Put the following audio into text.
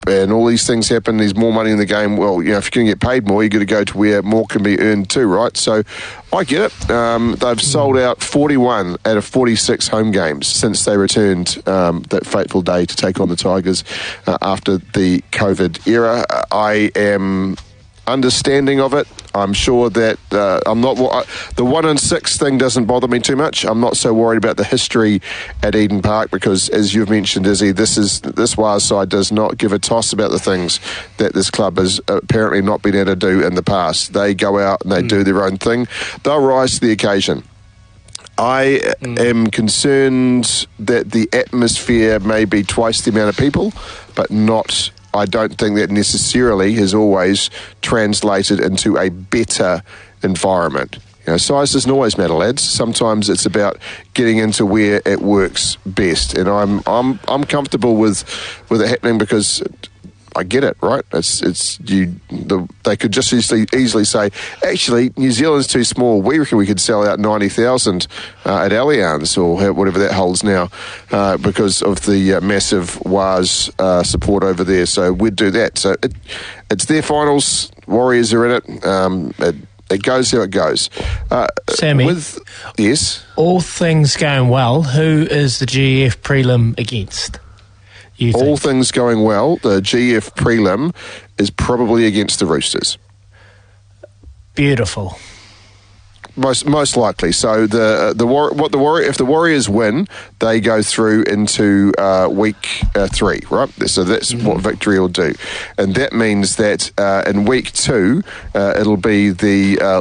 and all these things happen, there's more money in the game. Well, if you're going to get paid more, you've got to go to where more can be earned too, right? So I get it. They've sold out 41 out of 46 home games since they returned that fateful day to take on the Tigers after the COVID era. I am understanding of it. I'm sure that I'm not. The 1-6 thing doesn't bother me too much. I'm not so worried about the history at Eden Park because, as you've mentioned, Izzy, this Wars side does not give a toss about the things that this club has apparently not been able to do in the past. They go out and they do their own thing. They'll rise to the occasion. I am concerned that the atmosphere may be twice the amount of people, but not. I don't think that necessarily has always translated into a better environment. Size doesn't always matter, lads. Sometimes it's about getting into where it works best, and I'm comfortable with it happening because I get it, right? They could just easily say, actually, New Zealand's too small. We reckon we could sell out 90,000 at Allianz or whatever that holds now because of the massive WAS support over there. So we'd do that. So it's their finals. Warriors are in it. It goes how it goes. Sammy, yes? All things going well, who is the GF prelim against? All things going well, the GF prelim is probably against the Roosters. Beautiful. Most likely. So if the Warriors win, they go through into week 3, right? So that's what victory will do, and that means that in week 2 it'll be the